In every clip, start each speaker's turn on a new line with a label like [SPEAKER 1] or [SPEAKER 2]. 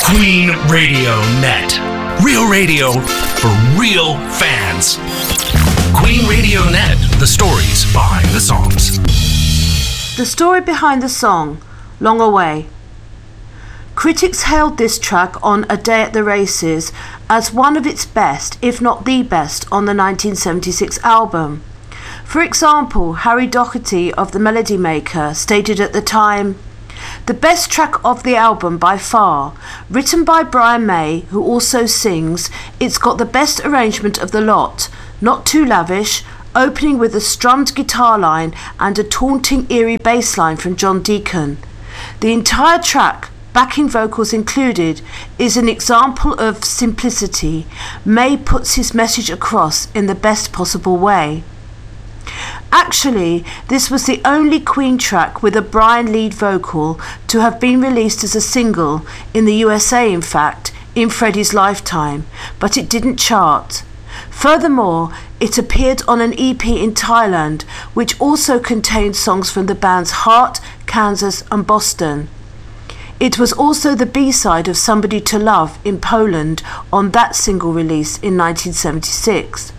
[SPEAKER 1] Queen Radio Net. Real radio for real fans. Queen Radio Net. The stories behind the songs.
[SPEAKER 2] The story behind the song, Long Away. Critics hailed this track on A Day at the Races as one of its best, if not the best, on the 1976 album. For example, Harry Doherty of The Melody Maker stated at the time, "The best track of the album by far. Written by Brian May, who also sings, it's got the best arrangement of the lot. Not too lavish, opening with a strummed guitar line and a taunting, eerie bass line from John Deacon. The entire track, backing vocals included, is an example of simplicity. May puts his message across in the best possible way." Actually, this was the only Queen track with a Brian lead vocal to have been released as a single, in the USA in fact, in Freddie's lifetime, but it didn't chart. Furthermore, it appeared on an EP in Thailand, which also contained songs from the bands Heart, Kansas and Boston. It was also the B-side of Somebody to Love in Poland on that single release in 1976.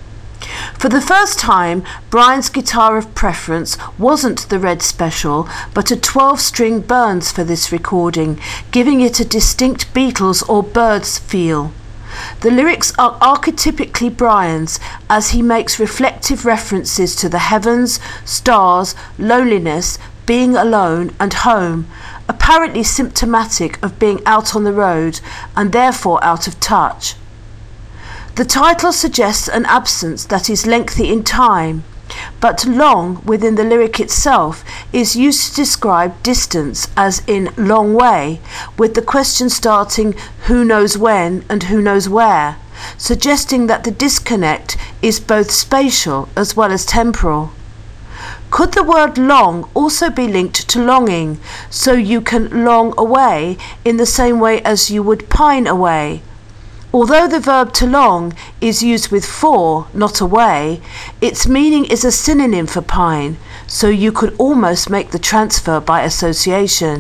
[SPEAKER 2] For the first time, Brian's guitar of preference wasn't the Red Special, but a 12-string Burns for this recording, giving it a distinct Beatles or Byrds feel. The lyrics are archetypically Brian's, as he makes reflective references to the heavens, stars, loneliness, being alone and home, apparently symptomatic of being out on the road and therefore out of touch. The title suggests an absence that is lengthy in time, but long within the lyric itself is used to describe distance, as in long way, with the question starting who knows when and who knows where, suggesting that the disconnect is both spatial as well as temporal. Could the word long also be linked to longing, so you can long away in the same way as you would pine away? Although the verb to long is used with for, not away, its meaning is a synonym for pine, so you could almost make the transfer by association.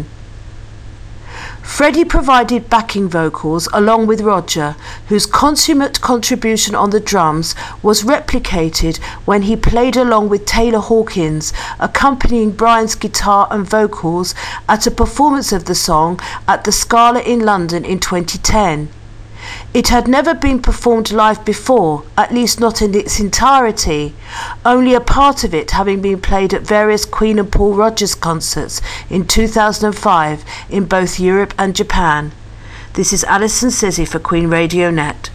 [SPEAKER 2] Freddie provided backing vocals along with Roger, whose consummate contribution on the drums was replicated when he played along with Taylor Hawkins, accompanying Brian's guitar and vocals at a performance of the song at the Scala in London in 2010. It had never been performed live before, at least not in its entirety, only a part of it having been played at various Queen and Paul Rodgers concerts in 2005 in both Europe and Japan. This is Alison Sizzi for Queen Radio Net.